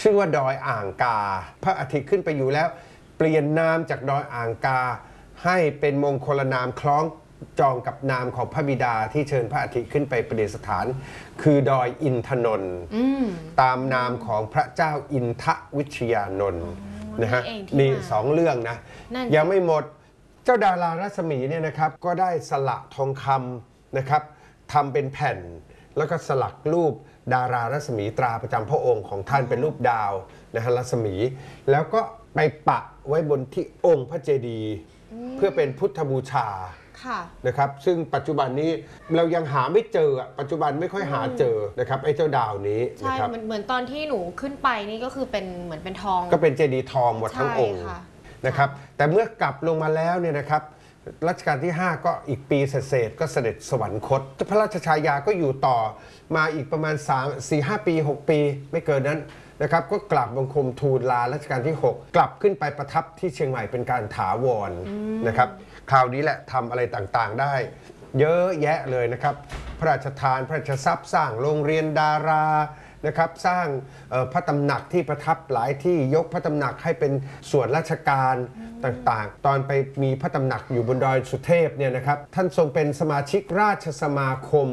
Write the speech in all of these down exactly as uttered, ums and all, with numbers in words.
ชื่อว่าดอยอ่างกาพระอาทิตย์ขึ้นไปอยู่แล้วเปลี่ยนนามจากดอยอ่างกาให้เป็นมงคลนามคล้องจองกับนามของพระบิดาที่เชิญพระอาทิตย์ขึ้นไปประดิษฐานคือดอยอินทนนท์ตามนามของพระเจ้าอินทวิชยานนท์นะฮะนี่สองเรื่องนะยังไม่หมดเจ้าดารารัศมีเนี่ยนะครับก็ได้สละทองคำนะครับทำเป็นแผ่นแล้วก็สลักรูปดารารัศมีตราประจำพระองค์ของท่านเป็นรูปดาวนะฮะรัศมีแล้วก็ไปปักไว้บนที่องค์พระเจดีย์เพื่อเป็นพุทธบูชานะครับซึ่งปัจจุบันนี้เรายังหาไม่เจอปัจจุบันไม่ค่อยหาเจอนะครับไอ้เจ้าดาวนี้ใช่เหมือนเหมือนตอนที่หนูขึ้นไปนี่ก็คือเป็นเหมือนเป็นทองก็เป็นเจดีย์ทองหมดทั้งองค์นะครับแต่เมื่อกลับลงมาแล้วเนี่ยนะครับรัชกาลที่ห้าก็อีกปีเศษก็เสด็จสวรรคตพระราชชายาก็อยู่ต่อมาอีกประมาณ สาม สี่ ห้า ปี หก ปีไม่เกินนั้นนะครับก็กลับบังคมทูลลารัชกาลที่หกกลับขึ้นไปประทับที่เชียงใหม่เป็นการถาวรนะครับคราวนี้แหละทำอะไรต่างๆได้เยอะแยะเลยนะครับพระราชทานพระราชทรัพย์สร้างโรงเรียนดารานะครับสร้างพระตำหนักที่ประทับหลายที่ยกพระตำหนักให้เป็นส่วนราชการต่างๆตอนไปมีพระตำหนักอยู่บนดอยสุเทพเนี่ยนะครับท่านทรงเป็นสมาชิกราชสมาคม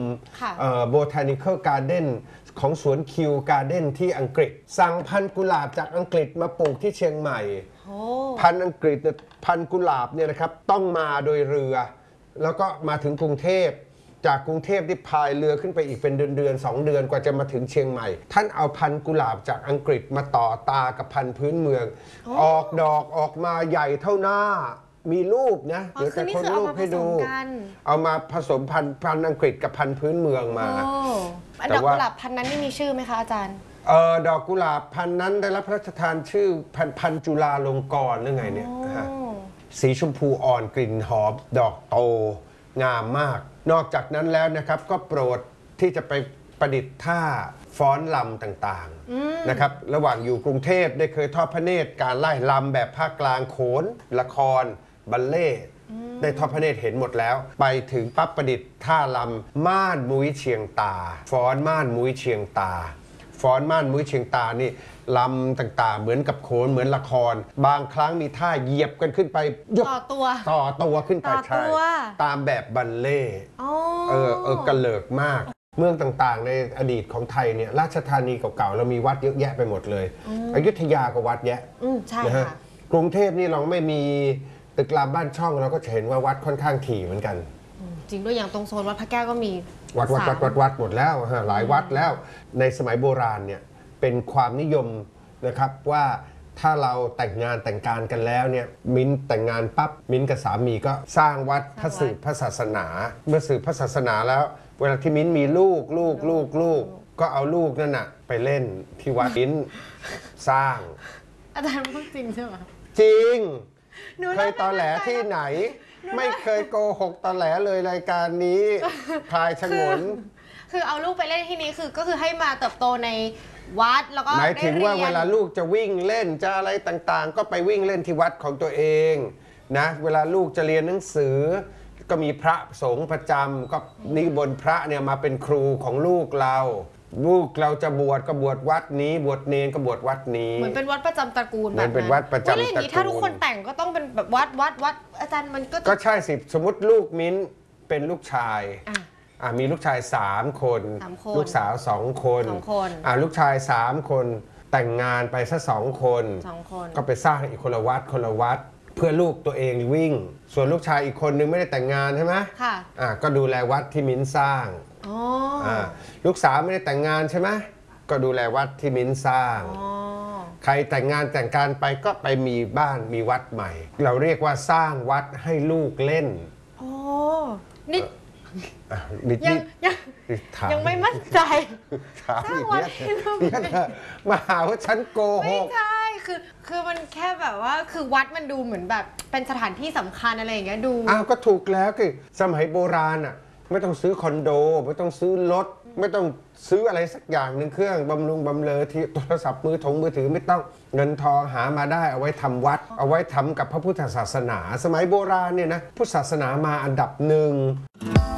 Botanical Garden ของสวนคิวการ์เด้นที่อังกฤษสั่งพันธุ์กุหลาบจากอังกฤษมาปลูกที่เชียงใหม่พันธุ์อังกฤษพันธุ์กุหลาบเนี่ยนะครับต้องมาโดยเรือแล้วก็มาถึงกรุงเทพจากกรุงเทพที่พายเรือขึ้นไปอีกเป็นเดือนเดือนสองเดือนกว่าจะมาถึงเชียงใหม่ท่านเอาพันธุ์กุหลาบจากอังกฤษมาต่อตากับพันธุ์พื้นเมืองออกดอกออกมาใหญ่เท่าหน้ามีรูปนะเดี๋ยวจะคนรูปให้ดูเอามาผสมพันธุ์พันธุ์อังกฤษกับพันธุ์พื้นเมืองมาดอกกุหลาบพันธุ์นั้นนี่มีชื่อไหมคะอาจารย์เออดอกกุหลาบพันธุ์นั้นได้รับพระราชทานชื่อพันธุ์พันธุ์จุฬาลงกรณ์หรือไงเนี่ยสีชมพูอ่อนกลิ่นหอมดอกโตงามมากนอกจากนั้นแล้วนะครับก็โปรดที่จะไปประดิษฐ์ท่าฟ้อนลำต่างๆนะครับระหว่างอยู่กรุงเทพได้เคยทอดพระเนตรการไล่ลำแบบภาคกลางโขนละครบัลเล่ได้ทอดพระเนตรเห็นหมดแล้วไปถึงปั๊บประดิษฐ์ท่าลำม่านมุ้ยเชียงตาฟ้อนม่านมุ้ยเชียงตาฟ้อนม่านมุ้ยเชียงตานี่ลำต่างๆเหมือนกับโขนเหมือนละครบางครั้งมีท่าเหยียบกันขึ้นไปยกต่อตัวต่อตัวขึ้นไปใช่ตามแบบบัลเล่เออเออกระเลิกมากเมืองต่างๆในอดีตของไทยเนี่ยราชธานีเก่าๆเรามีวัดเยอะแยะไปหมดเลยอยุธยาก็วัดแยะนะฮะกรุงเทพนี่เราไม่มีตึกรามบ้านช่องเราก็เห็นว่าวัดค่อนข้างถี่เหมือนกันจริงด้วยอย่างตรงโซนวัดพระแก้วก็มีวัดวัดวัดวัดวัดหมดแล้วหลายวัดแล้วในสมัยโบราณเนี่ยเป็นความนิยมนะครับว่าถ้าเราแต่งงานแต่งการกันแล้วเนี่ยมิ้นแต่งงานปั๊บมิ้นกับสามีก็สร้างวัดพระสืบพระศาสนาเมื่อสืบพระศาสนาแล้วเวลาที่มิ้นมีลูกลูกลูกลูกก็เอาลูกนั่นน่ะไปเล่นที่วัดมิ้นสร้างอาจารย์พูดจริงใช่ไหมจริงเคยตอแหลที่ไหนไม่เคยโกหกตอแหลเลยรายการนี้พลายฉงนคือเอาลูกไปเล่นที่นี้คือก็คือให้มาเติบโตในวัดแล้วก็หมายถึงว่าเวลาลูกจะวิ่งเล่นจะอะไรต่างๆก็ไปวิ่งเล่นที่วัดของตัวเองนะเวลาลูกจะเรียนหนังสือก็มีพระสงฆ์ประจำก็นิมนต์พระเนี่ยมาเป็นครูของลูกเราลูกเราจะบวชก็บวชวัดนี้บวชเนรก็บวชวัดนี้เหมือนเป็นวัดประจำตระกูลแบบนั้นเป็นวัดประจำตระกูลถ้าทุกคนแต่งก็ต้องเป็นแบบวัดวัดวัดอาจารย์มันก็ก็ใช่สิสมมติลูกมิ้นเป็นลูกชายมีลูกชายสามคนลูกสาวสองคนลูกชายสามคนแต่งงานไปซะสองคนก็ไปสร้างอีกคนละวัดคนละวัดเพื่อลูกตัวเองวิ่งส่วนลูกชายอีกคนนึงไม่ได้แต่งงานใช่ไหมค่ะก็ดูแลวัดที่มิ้นสร้างลูกสาวไม่ได้แต่งงานใช่ไหมก็ดูแลวัดที่มิ้นสร้างใครแต่งงานแต่งการไปก็ไปมีบ้านมีวัดใหม่เราเรียกว่าสร้างวัดให้ลูกเล่นโอ้นี่ยังยังยังไม่มั่นใจถามอีกเนี่ยมาหาว่าฉันโกหกไม่ใช่คือคือมันแค่แบบว่าคือวัดมันดูเหมือนแบบเป็นสถานที่สำคัญอะไรอย่างเงี้ยดูอ้าวก็ถูกแล้วคือสมัยโบราณอ่ะไม่ต้องซื้อคอนโดไม่ต้องซื้อรถไม่ต้องซื้ออะไรสักอย่างหนึ่งเครื่องบำรุงบำเรอที่โทรศัพท์มือถงมือถือไม่ต้องเงินทองหามาได้เอาไว้ทำวัดเอาไว้ทำกับพระพุทธศาสนาสมัยโบราณเนี่ยนะพุทธศาสนามาอันดับหนึ่ง